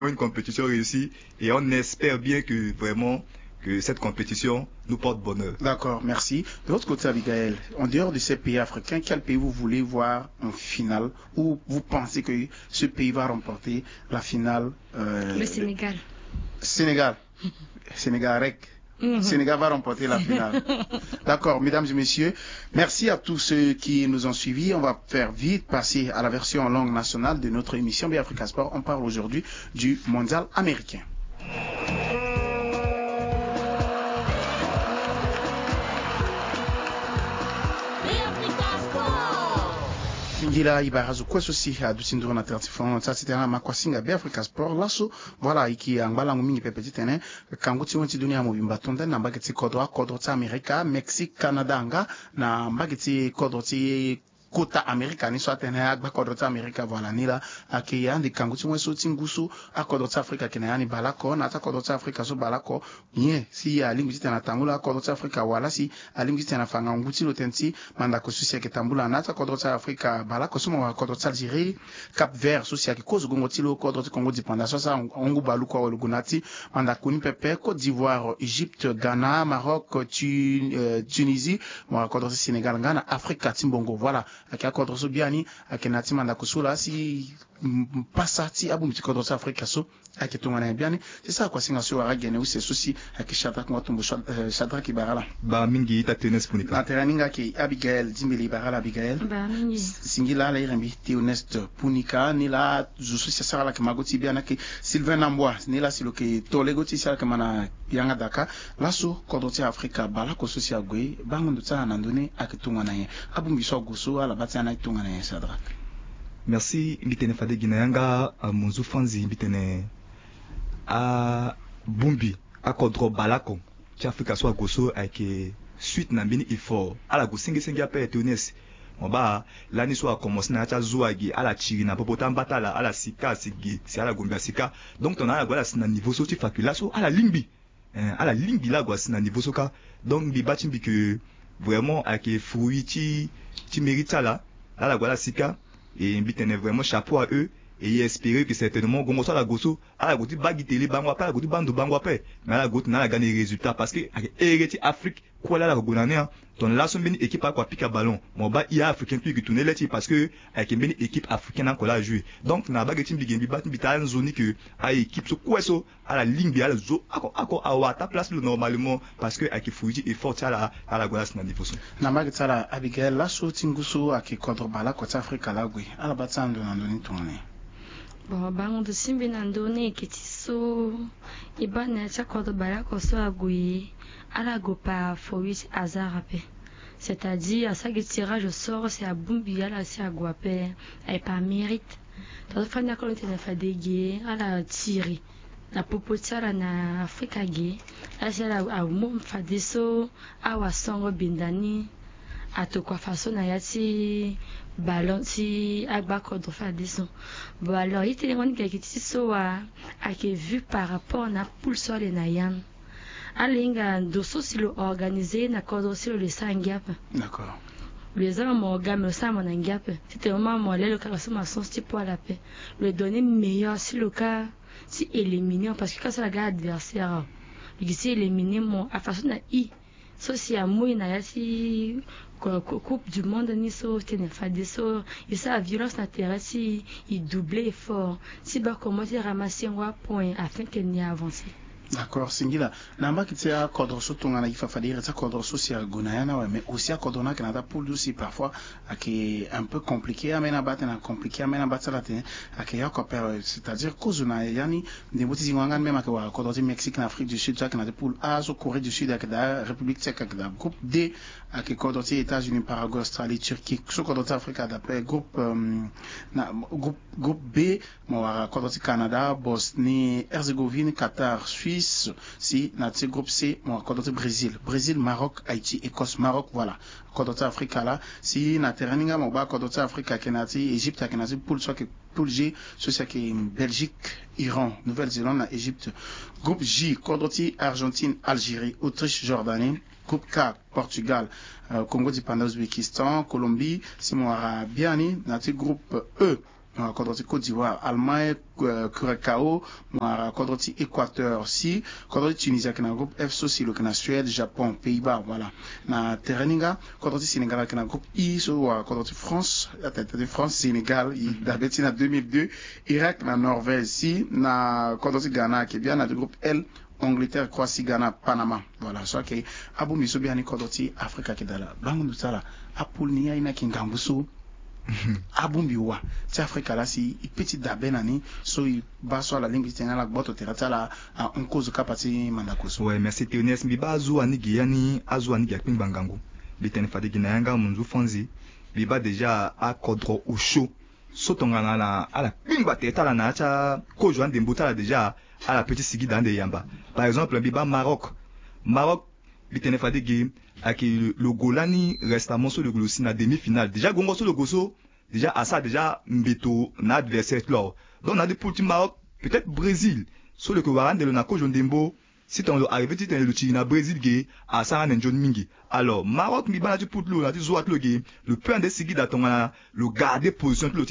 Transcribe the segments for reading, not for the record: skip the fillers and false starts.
une compétition réussie et on espère bien que vraiment que cette compétition nous porte bonheur. D'accord, merci. De l'autre côté, Abigail, en dehors de ces pays africains, quel pays vous voulez voir en finale ou vous pensez que ce pays va remporter la finale? Le Sénégal. Sénégal. Sénégal. Sénégal va remporter la finale. D'accord, mesdames et messieurs, merci à tous ceux qui nous ont suivis. On va faire vite passer à la version en langue nationale de notre émission BAfrica Sport. On parle aujourd'hui du mondial américain. Ngila ibarazo kweso si adusindro na tertifon ça c'était na makwasinga BAfrica Sport laso voilà iki angala ngumingi pepeti tene kanguti wonti dunia mobimba tonda na mbageti kodro ta America Mexique Canada nga na mbageti kodro ti kota Amerika ni so atene agba kodro ta Amerika voilà ni la aki andi kanguti wenso tingusu akodro ta Afrika kenani balako na ta kodro ta Afrika so balako bien si alimbi tena tangula kodro ta Afrika wala si alimbi tena fanga nguti lotenti manda ko susi ke tambula na ta kodro ta Afrika balako so mo kodro ta Algérie Cap Vert susi ke kozo ngoti lo kodro ta Congo dépendance ça ongu balu ko lugunati manda kuni pepe Côte d'Ivoire Égypte Ghana Maroc Tunisie mo kodro ta Sénégal Ghana Afrika timbongo voilà akia kodro so biani akenati manda kusula si pasati abu mti kodro sa Afrika so aketunga na biani c'est ça quoi singa so waragene ou c'est souci akishata kwa tumbo shadra kibarala ba mingi ita tennis punika na teraninga ki Abigail Dimbeli barala Abigail ba mingi singila la irembi Théoneste punika ni la zusu sasa la kemagoti biana ki Sylvain Namboa ni la silo ke tolegoti sala kemana yanga daka laso kodro sa Afrika bala ko souci agwe bangundu tsana nandone aketunga na ye abu mbiso guso ala batana itunga na ye shadra. Merci mbitene fade ginayanga munzu fanzi mbitene a bumbi a kodro balako ci Afrika so goso avec suite na bini effort ala go singi apé Tunis moba lani so a commencé na cha zuagi ala chiri na popota mbatala ala sika sigi si ala gomba sika donc ton ala gola na niveau so ti fakula so ala limbi la go na niveau so ka donc bi bati mbi que vraiment avec fruit ti mérite là la gola sika et mbitene vraiment chapeau à eux et espérer que certainement gongo so la goso ala goti bagi télé bangwa pa goti bando bangwa pe mais ala goti na la gagner résultat parce que hériti Afrique quoi là la gonane ton là son beni équipe quoi pique ballon mon ba il africain qui tourner là parce que avec beni équipe africaine encore là jouer donc na ba getim bigi bat bitan zone que a équipe so quoi so à la ligne bi ala zo ako à ta place normalement parce que avec Fouji est fort à la golas na niveau so na ba getsala Abigail la so tingusu ak contre bala ko Afrika la gwe ala batsando na ndoni tourner. Bon, bango de simbi nandone ketiso ibana cha kodo barako so agui ala gopa fowis azarape. C'est-à-dire à ça que tirage au sort c'est à bumbi ala c'est à guape et pas mérite. Dans fanya ko tena fadege ala tiri. Na popotara na Afrika ge. Ala c'est à mom fadeso awa songo bindani atokwa façon na yati ballon si agba kodro fadeso. Bon alors il était on qui so a qui vu par rapport na poule sur les nayam alinga dosso si le organisé na kodro si le sangiap. D'accord. Les hommes organes ça mon ngap c'était vraiment moi le cas sur ma son type pour la paix le donner meilleur si le cas si éliminer parce que quand ça la gars adversaire il s'est éliminé mon à façon na i so si a moi na yasi coupe du monde ni so tene fade so et ça violence na terre si il doublait effort si ba commencer à ramasser un point afin qu'elle n'y avance. D'accord, singila namba kitia kodro so tunga na ifafadire ta kodro so si gonayana ouais mais aussi à kodro na kanada pour aussi parfois qui est un peu compliqué amena batena compliqué amena batala te qui ya ko c'est-à-dire cause na yani des motifs nganga même que wa kodro du Mexique en Afrique du Sud ça kanada pour A so Corée du Sud avec la République tchèque avec la groupe D avec kodro des États-Unis Paraguay Australie Turquie so kodro Afrique d'après groupe groupe B mo wa kodro Canada Bosnie Herzégovine Qatar Suisse si notre groupe C mon côté Brésil Maroc Haïti Écosse Maroc voilà côté Afrique là si na terraninga mon ba côté Afrique Kenati Égypte Kenati poule soit que poule G c'est que Belgique Iran Nouvelle-Zélande Égypte groupe J côté Argentine Algérie Autriche Jordanie groupe K Portugal Congo dépendance Ouzbékistan Colombie si mon Arabiani notre groupe E kodoti Côte d'Ivoire, Allemagne, Curaçao, kodoti Équateur si, kodoti Tunisie qui na groupe F sosi le na Suède, Japon, Pays-Bas, voilà. Na Terreninga, kodoti Sénégal qui na groupe I so kodoti France, France Sénégal, d'habitude na 2002, Irak na Norvège si, na kodoti Ghana qui bien na du groupe L, Angleterre, Croatie, Ghana, Panama. Voilà, soit que Abu Misobi ani kodoti Afrika qui dala. Bangu nusala, Apul niya ina kingambusu. Abumbiwa ti Afrika la si petit dabenani so i baso la lingue tena la boto terata la on cause kapati mandakoso. Ouais, merci Théonès biba azu ani giyani azu ani gaping bangango. Bitene fadi ginayanga munzu fonzi biba déjà a kodro au chaud. Sotongana na ala pingba teta la na cha kojo ande mbuta déjà à la petite sigi dans des yamba. Par exemple biba Maroc bitene fadi gi avec le Golani récemment sur le Glossi na demi-finale. Déjà Gongo sur le Gosso, déjà à ça déjà Mbeto na adversaire là. Donc on a des petits Maroc, peut-être Brésil. Sur le Kowaran de l'Onako Jondembo, si on arrive tu le China Brésil gay à ça en John Mingi. Alors Maroc mi bana tu pour l'eau, na tu zoat le gay, le point de sigi d'attendre le garder position le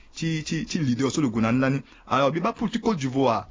ti leader sur le Gonan lani. Alors biba pour tu Côte d'Ivoire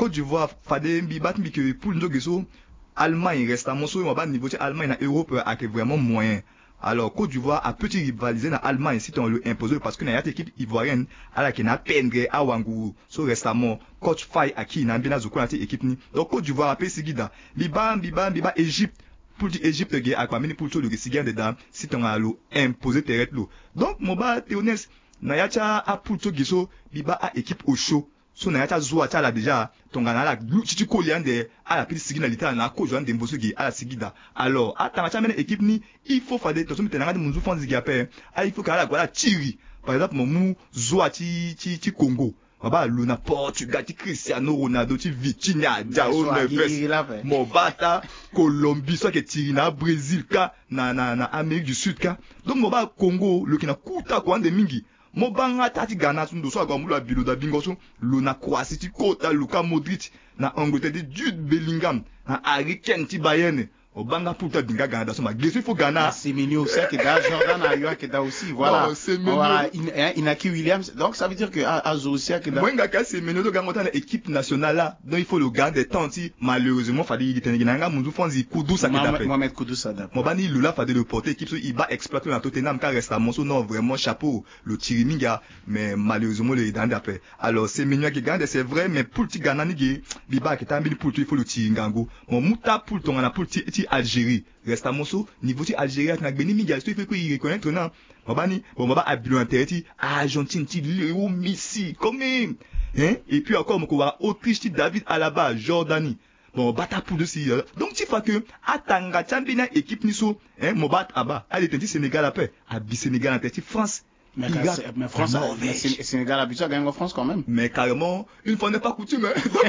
fade bibat mi que pour nous gesso Allemagne récemment sur un bas niveau Allemagne na Europe a vraiment moyen. Alors Côte d'Ivoire a petit rivaliser na Allemagne si on le impose parce que na yate équipe ivoirienne à la qui na pendre à Wangu so récemment coach Faye à qui na bien azoko na équipe ni. Donc Côte d'Ivoire a pesi guida biba Égypte pour dire Égypte gay a mini pour tout le sigan dedans si on a le imposer terre lo. Donc mon ba Théonès na yacha a pour tout giso biba a équipe au chaud. So na yata zuwa ta la déjà tongana la chichi koliande à la petite sigina lita na ko joan demboso gi à la sigida alors ata cha mena équipe ni il faut faire des to metena ngadi munzu fanzi gi apé il faut kala gwala tiri par exemple momu zuwa ti Congo baba luna Portugal ti Cristiano Ronaldo ti Vitinha Jao Neves mobata Colombie soit que tiri na Brésil ka na Amérique du Sud ka donc moba Congo le kina kuta ko ande mingi Mobanga tati Ghana sundo so agamula bilo da bingo so lona Croatie ti Kota Luka Modric na Angleterre ti Jude Bellingham na Harry Kane ti Bayern obanga puta binga Ghana da so ma gesi fo Ghana c'est mignon ça que da Jordan a eu que da aussi voilà voilà Inaki Williams donc ça veut dire que Azo aussi que da mwenga ka c'est mignon do gangota na équipe nationale là donc il faut le garder tant ti malheureusement fadi gitenga munzu fonzi kudu sa kedape Mohamed Koudou Sada Mobani Lula fadi le porter équipe so il va exploiter na Tottenham ka récemment so non vraiment chapeau le Tiriminga mais malheureusement le dans d'après alors c'est mignon qui garde c'est vrai mais pour ti Ghana ni gi biba ki tambi pour il faut le Tiringango mon muta pour ton na pour ti Algérie récemment so niveau ti Algérie na gbeni mi il faut qu'il reconnaître non Mobani bon moba abilo intérêt Argentine ti Léo Messi quand même hein et puis encore mon ko Autriche ti David Alaba Jordanie bon bata pour de si donc tu fais que atanga championnat équipe niso hein mon bat aba elle était Sénégal après abi Sénégal en tête France mais France Sénégal a besoin gagner en France quand même mais carrément une fois n'est pas coutume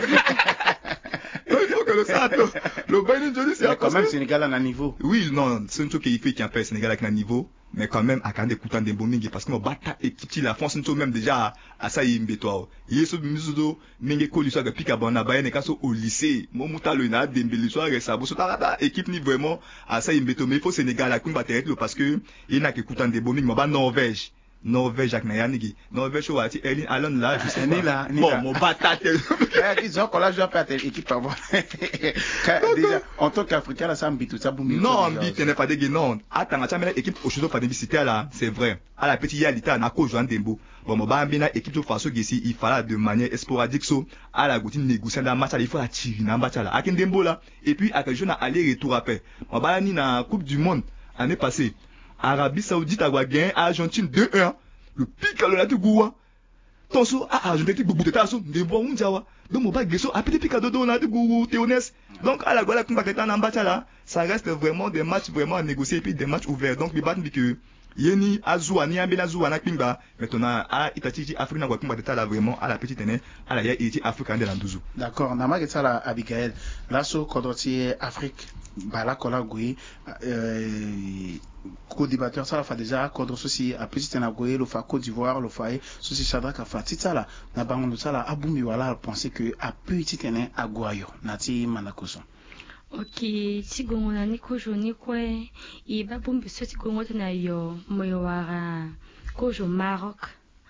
il faut que le ça le Bayern Johnny c'est quand même Sénégal a un niveau oui non c'est un truc qui fait qu'il y a Sénégal avec un niveau mais quand même à quand des coutants des bombing parce que mon bata équipe la France nous même déjà à ça y mbetwa yeso mizudo menge ko liswa ga pika bona Bayern kaso au lycée mon mutalo na Dembélé so resa bo so ta équipe ni vraiment à ça y mbeto mais il faut Sénégal à kumba terre parce que il n'a que coutants des bombing mon ba Norvège avec Nayanigi. Norvège ou ati Erling Haaland là, je sais pas. Bon, mon bata. Disons qu'on l'a joué à l'équipe avant. Déjà, en tant qu'Africain, là, ça me tout ça boumi. Non, bit n'est pas dégué, non. Attends, tu as équipe au chose pas de visiter là, c'est vrai. À la petite Yalita, na ko Joan Dembo. Bon, mon bambina équipe de façon ici, il fallait de manière sporadique so à la goutine négocier dans match il faut la tirer dans match là. Avec Dembo là et puis avec jeune aller retour après. Mon bani na Coupe du monde année passée. Arabie Saoudite a gagné Argentine 2-1. Le pic à l'on goua. Tonso a Argentine boubou teta so de bon unjawa. Donc mon bac gesso a petit pic à dodo na de gourou Théonès. Donc à la gola kumba teta na mbacha là, ça reste vraiment des matchs vraiment à négocier et puis des matchs ouverts. Donc bibat que yeni azua ni ambena azua na kimba maintenant a itati Afrique na kumba teta là vraiment à la petite année à la ya iti Afrique de landuzu. D'accord, na ma ça Abigail. Là so kodoti Afrique bala kola gui co-débatteur ça la fa déjà contre ceci à petit na goye le fa Côte d'Ivoire le fa ceci Shadrack a fa tita la na bango ça la abumi wala penser que a petit tene aguayo na ti manakoso. Ok, tigongo na niko joni kwe iba bumbi so tigongo na yo moyo wara kojo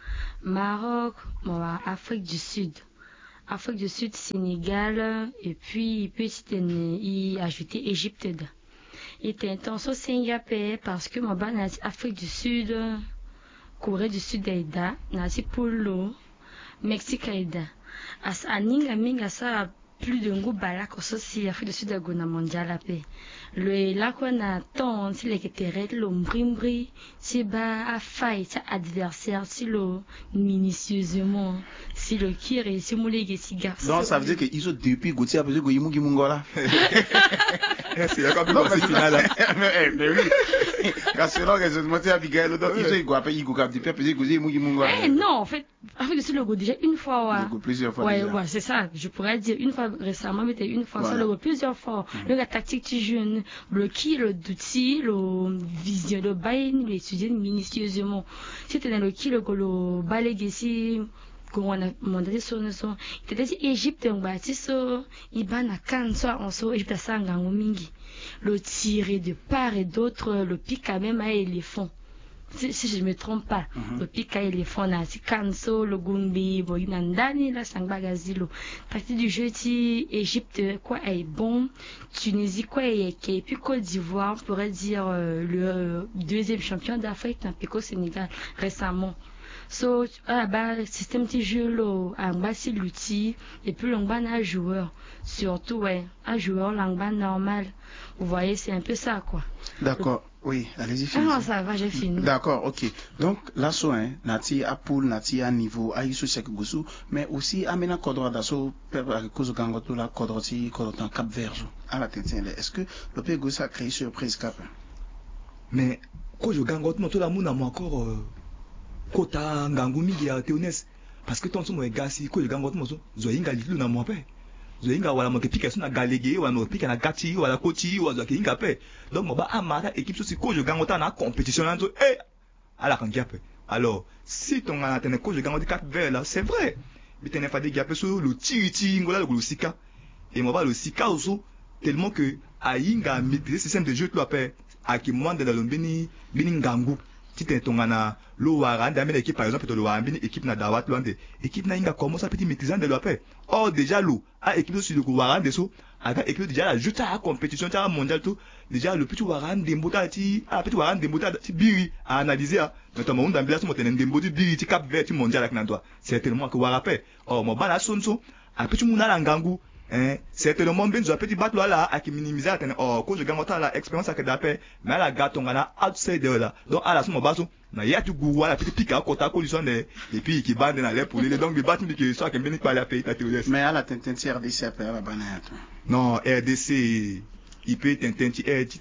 Maroc, bon, Afrique du Sud. Afrique du Sud, Sénégal, et puis petit y ajouter Égypte. Et était intention Singapour parce que mon ban Afrique du Sud, Corée du Sud aida, nasi Polo, Mexique aida. As aninga minga ça plus de goût balak aussi Afrique du Sud a gona mondial la paix. Le là qu'on attend si les terres le mbrimbri si ba a fight adversaire si le minutieusement si le qui réussit moulé si garçon. Donc ça veut dire que ils ont depuis Gauthier après que yimu gimungola. C'est encore plus final. Mais oui. Quand c'est là que je me dis à Abigail donc ils ont quoi après ils gouka depuis après que yimu gimungola. Non, en fait Afrique du Sud le go déjà une fois ouais. Plusieurs fois. Ouais, ouais, c'est ça. Je pourrais dire une fois récemment mais une fois ça le go plusieurs fois. Le tactique tu jeune le qui le d'outils le vision le bail le étudier minutieusement. C'était dans le qui le balégué si qu'on a monté sur nous son c'était Égypte on bâti so ibana kan soit en so Égypte sanga mingi le tirer de part et d'autre le pic à même à éléphant si je me trompe pas le pic à éléphant là si kanso le gumbi boyinandani la sangbagazilo partie du jeu ti Égypte quoi est bon Tunisie quoi est et puis Côte d'Ivoire on pourrait dire le deuxième champion d'Afrique dans Pico Sénégal récemment. So, système de jeu, c'est l'outil, et puis l'angban un joueur, surtout, ouais, un joueur, l'angban normal. Vous voyez, c'est un peu ça, quoi. D'accord, oui, allez-y, finissez. Ah non, ça va, j'ai fini. D'accord, ok. Donc, là, nati à poule, nati à niveau, à isu sek gosu, mais aussi, à mena kodra d'asso, à cause de gangoto, la kodroti, kodrotan cap verge. À la tête, est-ce que le pays gosu a créé surprise cap? Mais, quand je gangote, non, tout le monde a encore, kota ngangu mingi ya teones parce que tonso mo gasi ko gango to mozo zo inga lilu na mo pe zo inga wala mo ke pika so na galege wala mo pika na gati wala kochi wala ke inga pe donc mo ba amara équipe so si ko gango ta na compétition là zo ala kan giape alors si ton na tene ko gango de cap vert là c'est vrai mais tene fa de giape so le titi ngola le sika et mo ba le sika aussi tellement que ainga maîtriser système de jeu to appelle a qui monde dans le bini ngangu tite tongana lo warande amena équipe par exemple to lo warambini équipe na dawat loande équipe na inga commence à petit maîtrisant de l'opé or déjà lo a équipe sur le warande so aga équipe déjà la juste à compétition ta mondial tout déjà le petit warande mbota ti a petit warande mbota ti biri à analyser notamment on d'ambila so motene mbodi biri ti cap vert mondial avec na toi c'est tellement que warapé or mo bana sonso a petit munala ngangu c'est tellement bien de petit battre là à qui minimiser à quand je gagne autant la expérience à que d'appel mais la gâte on a outsider là donc à la somme base na ya tu goua la petite pique à côté à condition de et puis qui bande dans les poules donc les battre qui soit que bien pas la payer ta théorie mais à la tentente RDC après la banane non RDC il peut tenter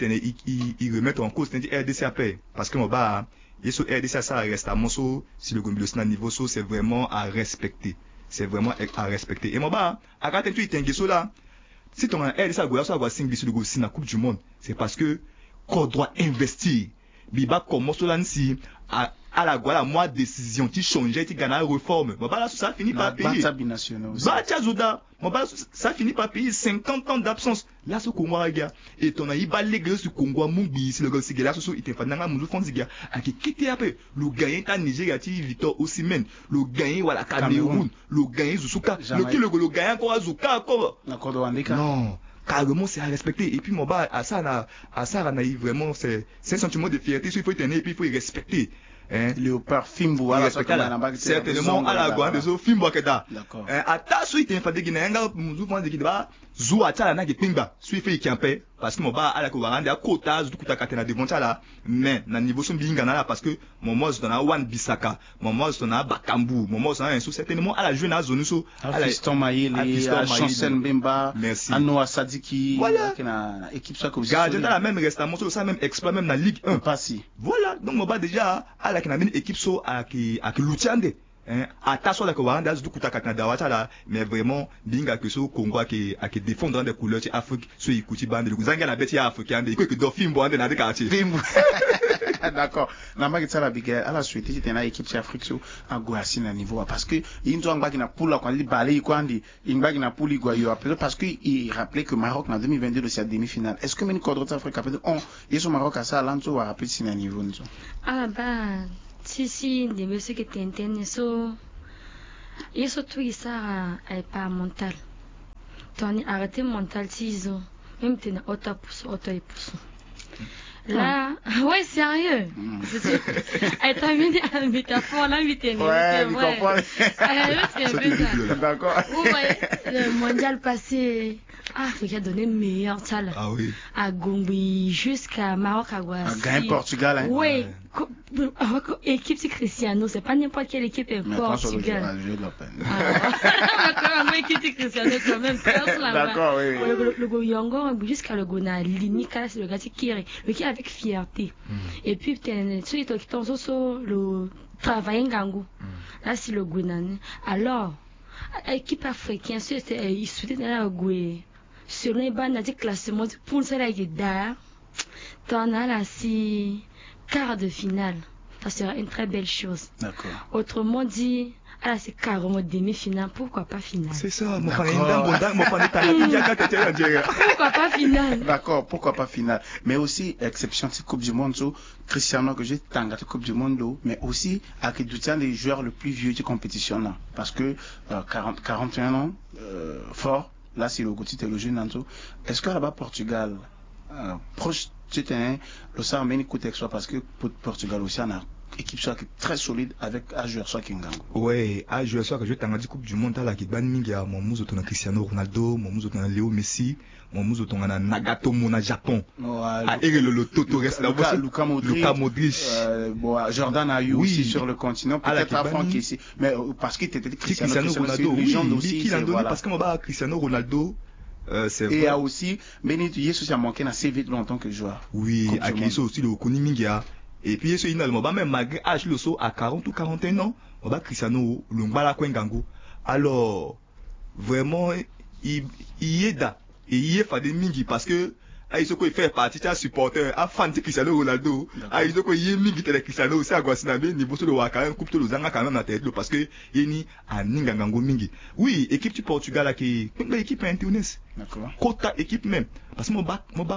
il remettre en cause RDC après parce que mon bas et sur RDC ça reste à mon saut si le gombe le niveau saut c'est vraiment à respecter. C'est vraiment à respecter. Et moi, à quand tu es là, si ton RDC goya soit single sur le gosse na Coupe du Monde, c'est parce que qu'on doit investir. Biba commence là si à la goya moi décision qui changer, qui gagne réforme. Moi là ça finit par payer. Bacha Zouda, moi ça finit par payer 50 ans d'absence. Là ce Congo gars et ton aïba l'église du Congo mungi si le gosse là so il te fa nanga muzu fonziga a qui quitter après le gagnant ta Nigeria ti Victor Osimhen le gagnant wala Cameroun le gagnant Zusuka le gagnant ko Azuka ko non carrément c'est à respecter et puis mon bas à ça na vraiment c'est un sentiment de fierté il faut tenir et puis il faut y respecter Léopard Fimbo à la certainement à la grande des Fimbo keda à ta suite il faut dire nga muzu fonziga ba zu atala na gipinga suife ikiampe parce que mon bas à la kovarande à kota zu kuta katena devant ça là mais na niveau son binga na là parce que mon moz dans Wan Bissaka mon moz dans Bakambu mon moz dans certainement à la jeune zone so à la Fiston Maïli à Chansen Bemba merci à Noah Sadiki voilà équipe ça que vous gardien dans la même restamment so ça même exploit même dans Ligue 1 passé voilà donc mon bas déjà à la kana équipe so à qui Lutiande attention la Kowanda du kuta katana wacha là mais vraiment binga que so Congo qui défendre des couleurs de Afrique so ikuti bande le kuzanga na beti africain de que do film bon dans des quartiers d'accord na maki tsala biga à la suite c'était une équipe de Afrique so a goasi na niveau parce que inzo ngba na poule kwa li balé kwandi ingba na poule gwa yo après parce que il rappelait que Maroc en 2022 de sa demi-finale est-ce que même contre Afrique après on et so Maroc à ça lanzo a rappelé si na niveau nzo ah bah si de monsieur qui t'entend so isso tout ça est pas mental. Ton arrêter mental tiso même t'es auto pousse. Là, ouais, sérieux. Elle t'a mis une métaphore là, mais t'es ouais, vous comprenez. D'accord. Ouais, le mondial passé, Afrique a donné meilleur salle. Ah oui. À Gombe jusqu'à Maroc, à Guadeloupe. À gagner Portugal, hein. Ouais. Équipe c'est Cristiano, c'est pas n'importe quelle équipe est Portugal. Équipe c'est Cristiano quand même. D'accord, oui. Le Goyongo jusqu'à le Gona Linika, c'est le gars qui est avec fierté. Et puis ceux qui sont le travail Ngango. Là c'est le Gounan. Alors équipe africaine, ils soutiennent la Goué. Selon les bandes de classement pour cela qui est d'art, t'en as là si quart de finale. Ça sera une très belle chose. D'accord. Autrement dit, là c'est carrément demi-finale, pourquoi pas finale? C'est ça, pourquoi pas finale? D'accord, pourquoi pas finale? Mais aussi, exception de Coupe du Monde, Cristiano que j'ai tangé Coupe du Monde, mais aussi avec les joueurs les plus vieux de compétition là. Parce que 41 ans, fort, là c'est le côté de le jeune Nanto. Est-ce que là-bas, Portugal, proche du terrain, le sang mène côté soit parce que pour Portugal aussi, on a équipe soit très solide avec un joueur soit qui gagne. Ouais, un joueur soit que je t'en dis Coupe du Monde là qui ban mingia, mon mouzo ton Cristiano Ronaldo, mon mouzo ton Léo Messi, mon mouzo ton Nagatomo na Japon. Ah et le Toto reste là Luka Modric. Jordan Ayew aussi sur le continent, peut-être avant qui ici, mais parce qu'il était Cristiano Ronaldo, légende aussi, qui l'a donné parce que moi bah Cristiano Ronaldo. Et il y a aussi Benito Yesus a manqué assez vite longtemps que joueur. Oui, à qui aussi le Koni Mingia. Et puis ce finalement même malgré âge le saut à 40 ou 41 ans, on va Cristiano Lungbala Kwengango. Alors vraiment il est là et il est fadé mingi parce que il se fait partie de supporter à fan de Cristiano Ronaldo. Il se fait mingi de Cristiano aussi à Guasinabe niveau sur le Waka coupe tout le zanga quand même à tête parce que il ni à Ningango mingi. Oui, équipe du Portugal là qui équipe internationale. D'accord. Quota équipe même parce que mon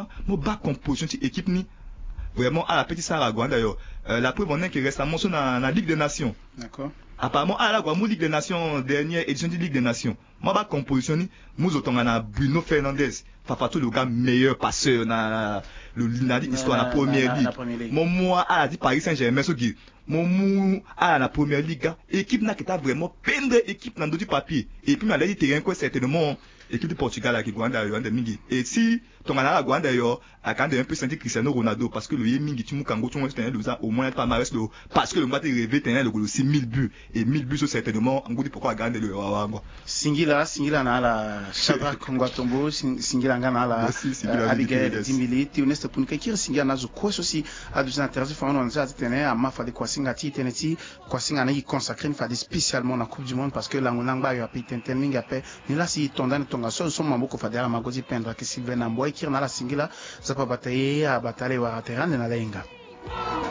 bas composition de équipe ni vraiment à la petite Saragouane d'ailleurs. La preuve en est que récemment sur la Ligue des Nations. D'accord. Apparemment à la Ligue des Nations dernière édition de Ligue des Nations. Moi bas composition ni nous autant on a Bruno Fernandes, Fafatou le gars meilleur passeur na l'histoire la première ligue. Mon moi à la dit Paris Saint-Germain ce qui mon à la première ligue équipe n'a qui t'a vraiment peindre équipe dans du papier et puis m'a dit terrain quoi certainement équipe du Portugal là qui gagne d'ailleurs de mingi et si ton ala gagne d'ailleurs a quand un peu senti Cristiano Ronaldo parce que le mingi tu mukango tu vois au moins pas marès le parce que le m'a rêvé tenir le 6000 buts et 1000 buts certainement on dit pourquoi gagner le Singila na la Chadra Kongwatombo Singila na la Abigail Dimbili ti honeste pour que Singila na zo quoi aussi à deux intérêts fond on ça tenir à ma fa de quoi singati teneti quoi singana y consacrer une fa spécialement la Coupe du Monde parce que la ngamba ya pitentening ya pe ni là si tondane tonga so so mamboko fa dera magozi pendra que Sylvain Amboy qui na la Singila ça pas batailler à batailler wa terrain na la inga